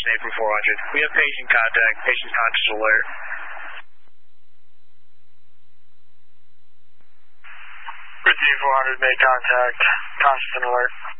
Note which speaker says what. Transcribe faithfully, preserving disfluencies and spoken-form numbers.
Speaker 1: Station eight from four hundred. We have patient contact, patient conscious alert.
Speaker 2: Routine four hundred, made contact, conscious and alert.